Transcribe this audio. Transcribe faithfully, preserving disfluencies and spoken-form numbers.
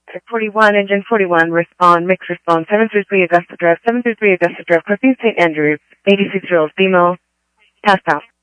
forty-one, engine forty-one, respond, mix response, seven three three Augusta Drive, seven three three Augusta Drive, Christine Saint Andrews, eighty-six-year-old female, passed out.